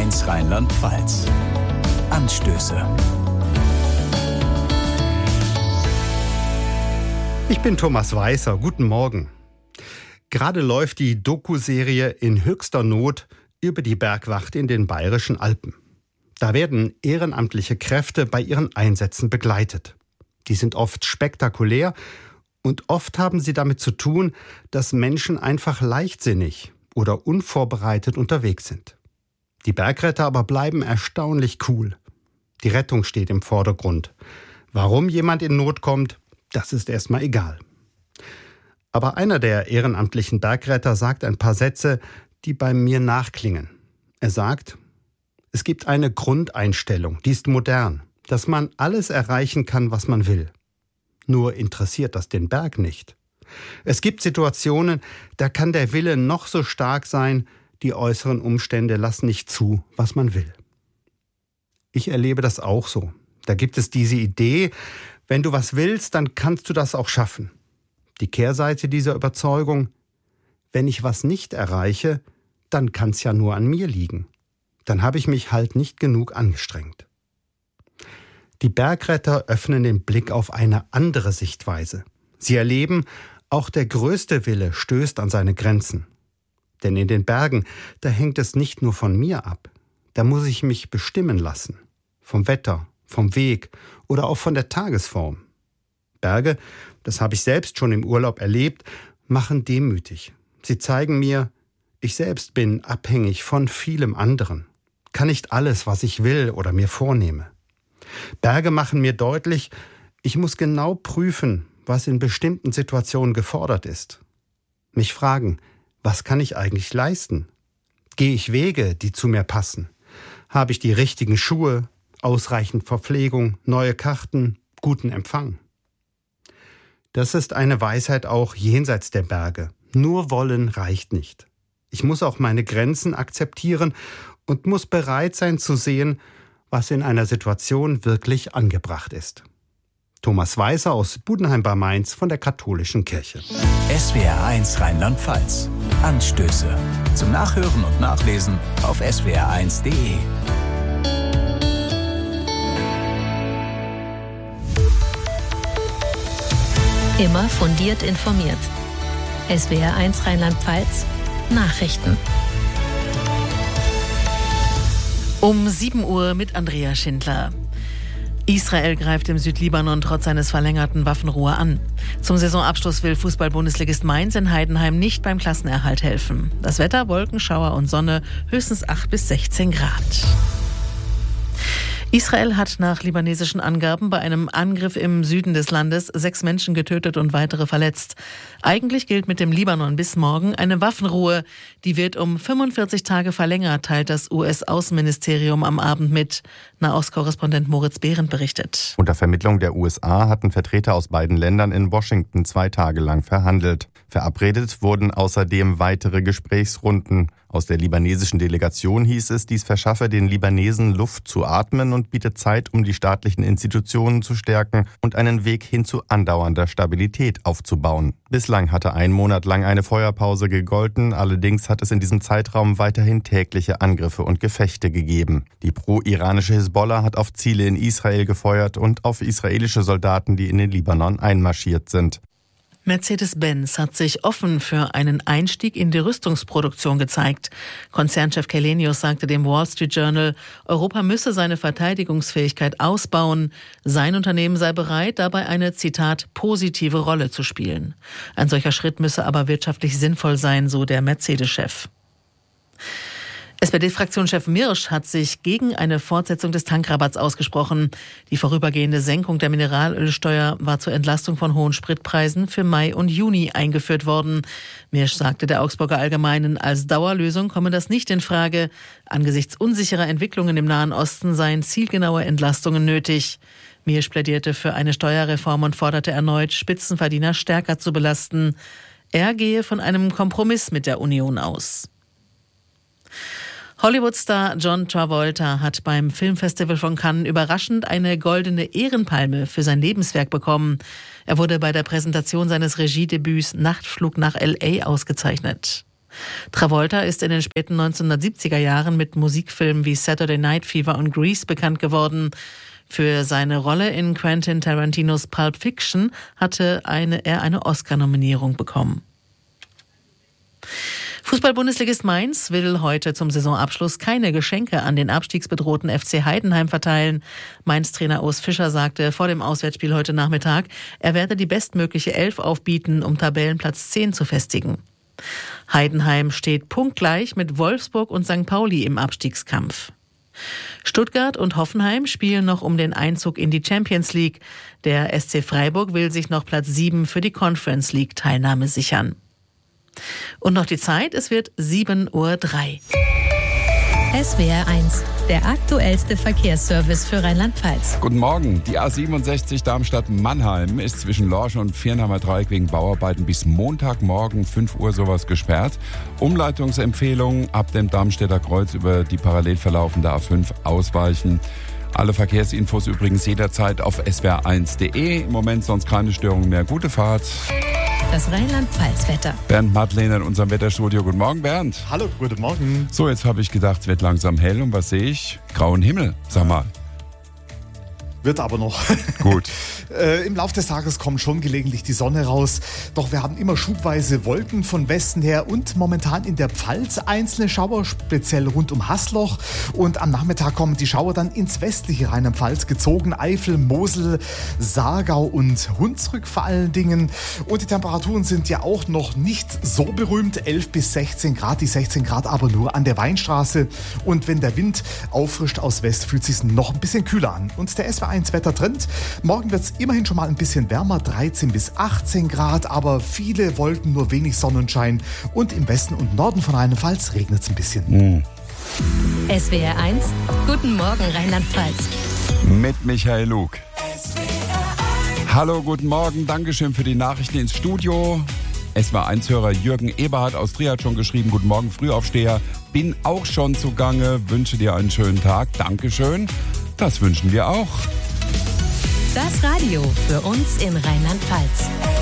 SWR1 Rheinland-Pfalz. Anstöße. Ich bin Thomas Weißer. Guten Morgen. Gerade läuft die Doku-Serie In höchster Not über die Bergwacht in den Bayerischen Alpen. Da werden ehrenamtliche Kräfte bei ihren Einsätzen begleitet. Die sind oft spektakulär und oft haben sie damit zu tun, dass Menschen einfach leichtsinnig oder unvorbereitet unterwegs sind. Die Bergretter aber bleiben erstaunlich cool. Die Rettung steht im Vordergrund. Warum jemand in Not kommt, das ist erstmal egal. Aber einer der ehrenamtlichen Bergretter sagt ein paar Sätze, die bei mir nachklingen. Er sagt, es gibt eine Grundeinstellung, die ist modern, dass man alles erreichen kann, was man will. Nur interessiert das den Berg nicht. Es gibt Situationen, da kann der Wille noch so stark sein, die äußeren Umstände lassen nicht zu, was man will. Ich erlebe das auch so. Da gibt es diese Idee, wenn du was willst, dann kannst du das auch schaffen. Die Kehrseite dieser Überzeugung, wenn ich was nicht erreiche, dann kann es ja nur an mir liegen. Dann habe ich mich halt nicht genug angestrengt. Die Bergretter öffnen den Blick auf eine andere Sichtweise. Sie erleben, auch der größte Wille stößt an seine Grenzen. Denn in den Bergen, da hängt es nicht nur von mir ab. Da muss ich mich bestimmen lassen. Vom Wetter, vom Weg oder auch von der Tagesform. Berge, das habe ich selbst schon im Urlaub erlebt, machen demütig. Sie zeigen mir, ich selbst bin abhängig von vielem anderen. Kann nicht alles, was ich will oder mir vornehme. Berge machen mir deutlich, ich muss genau prüfen, was in bestimmten Situationen gefordert ist. Mich fragen, was kann ich eigentlich leisten? Gehe ich Wege, die zu mir passen? Habe ich die richtigen Schuhe, ausreichend Verpflegung, neue Karten, guten Empfang? Das ist eine Weisheit auch jenseits der Berge. Nur wollen reicht nicht. Ich muss auch meine Grenzen akzeptieren und muss bereit sein zu sehen, was in einer Situation wirklich angebracht ist. Thomas Weißer aus Budenheim bei Mainz von der Katholischen Kirche. SWR1 Rheinland-Pfalz. Anstöße. Zum Nachhören und Nachlesen auf swr1.de. Immer fundiert informiert. SWR1 Rheinland-Pfalz. Nachrichten. Um 7 Uhr mit Andrea Schindler. Israel greift im Südlibanon trotz seines verlängerten Waffenruhe an. Zum Saisonabschluss will Fußball-Bundesligist Mainz in Heidenheim nicht beim Klassenerhalt helfen. Das Wetter, Wolken, Schauer und Sonne, höchstens 8 bis 16 Grad. Israel hat nach libanesischen Angaben bei einem Angriff im Süden des Landes 6 Menschen getötet und weitere verletzt. Eigentlich gilt mit dem Libanon bis morgen eine Waffenruhe. Die wird um 45 Tage verlängert, teilt das US-Außenministerium am Abend mit. Nahostkorrespondent Moritz Behrendt berichtet. Unter Vermittlung der USA hatten Vertreter aus beiden Ländern in Washington 2 Tage lang verhandelt. Verabredet wurden außerdem weitere Gesprächsrunden. Aus der libanesischen Delegation hieß es, dies verschaffe den Libanesen Luft zu atmen und biete Zeit, um die staatlichen Institutionen zu stärken und einen Weg hin zu andauernder Stabilität aufzubauen. Bislang hatte 1 Monat lang eine Feuerpause gegolten, allerdings hat es in diesem Zeitraum weiterhin tägliche Angriffe und Gefechte gegeben. Die pro-iranische Hisbollah hat auf Ziele in Israel gefeuert und auf israelische Soldaten, die in den Libanon einmarschiert sind. Mercedes-Benz hat sich offen für einen Einstieg in die Rüstungsproduktion gezeigt. Konzernchef Källenius sagte dem Wall Street Journal, Europa müsse seine Verteidigungsfähigkeit ausbauen. Sein Unternehmen sei bereit, dabei eine, Zitat, positive Rolle zu spielen. Ein solcher Schritt müsse aber wirtschaftlich sinnvoll sein, so der Mercedes-Chef. SPD-Fraktionschef Mirsch hat sich gegen eine Fortsetzung des Tankrabatts ausgesprochen. Die vorübergehende Senkung der Mineralölsteuer war zur Entlastung von hohen Spritpreisen für Mai und Juni eingeführt worden. Mirsch sagte der Augsburger Allgemeinen, als Dauerlösung komme das nicht in Frage. Angesichts unsicherer Entwicklungen im Nahen Osten seien zielgenaue Entlastungen nötig. Mirsch plädierte für eine Steuerreform und forderte erneut, Spitzenverdiener stärker zu belasten. Er gehe von einem Kompromiss mit der Union aus. Hollywood-Star John Travolta hat beim Filmfestival von Cannes überraschend eine goldene Ehrenpalme für sein Lebenswerk bekommen. Er wurde bei der Präsentation seines Regiedebüts Nachtflug nach L.A. ausgezeichnet. Travolta ist in den späten 1970er Jahren mit Musikfilmen wie Saturday Night Fever und Grease bekannt geworden. Für seine Rolle in Quentin Tarantinos Pulp Fiction hatte er eine Oscar-Nominierung bekommen. Fußball-Bundesligist Mainz will heute zum Saisonabschluss keine Geschenke an den abstiegsbedrohten FC Heidenheim verteilen. Mainz-Trainer Urs Fischer sagte vor dem Auswärtsspiel heute Nachmittag, er werde die bestmögliche Elf aufbieten, um Tabellenplatz 10 zu festigen. Heidenheim steht punktgleich mit Wolfsburg und St. Pauli im Abstiegskampf. Stuttgart und Hoffenheim spielen noch um den Einzug in die Champions League. Der SC Freiburg will sich noch Platz 7 für die Conference League Teilnahme sichern. Und noch die Zeit, es wird 7:03 Uhr. SWR 1, der aktuellste Verkehrsservice für Rheinland-Pfalz. Guten Morgen. Die A67 Darmstadt-Mannheim ist zwischen Lorsch und Viernheimer Dreieck wegen Bauarbeiten bis Montagmorgen 5 Uhr sowas gesperrt. Umleitungsempfehlung ab dem Darmstädter Kreuz über die parallel verlaufende A5 ausweichen. Alle Verkehrsinfos übrigens jederzeit auf swr1.de. Im Moment sonst keine Störung mehr. Gute Fahrt. Das Rheinland-Pfalz-Wetter. Bernd Madlener in unserem Wetterstudio. Guten Morgen, Bernd. Hallo, guten Morgen. So, jetzt habe ich gedacht, es wird langsam hell. Und was sehe ich? Grauen Himmel. Sag mal. Wird aber noch. Gut. Im Laufe des Tages kommt schon gelegentlich die Sonne raus. Doch wir haben immer schubweise Wolken von Westen her und momentan in der Pfalz einzelne Schauer, speziell rund um Haßloch. Und am Nachmittag kommen die Schauer dann ins westliche Rheinland-Pfalz gezogen. Eifel, Mosel, Saargau und Hunsrück vor allen Dingen. Und die Temperaturen sind ja auch noch nicht so berühmt. 11 bis 16 Grad, die 16 Grad aber nur an der Weinstraße. Und wenn der Wind auffrischt aus West, fühlt es sich noch ein bisschen kühler an. Und der SWR1-Wettertrend. Morgen wird es immerhin schon mal ein bisschen wärmer, 13 bis 18 Grad, aber viele Wolken, nur wenig Sonnenschein. Und im Westen und Norden von Rheinland-Pfalz regnet es ein bisschen. SWR 1, guten Morgen Rheinland-Pfalz. Mit Michael Lug. Hallo, guten Morgen. Dankeschön für die Nachrichten ins Studio. SWR1-Hörer Jürgen Eberhardt aus Trier hat schon geschrieben, guten Morgen, Frühaufsteher. Bin auch schon zugange, wünsche dir einen schönen Tag. Dankeschön. Das wünschen wir auch. Das Radio für uns in Rheinland-Pfalz.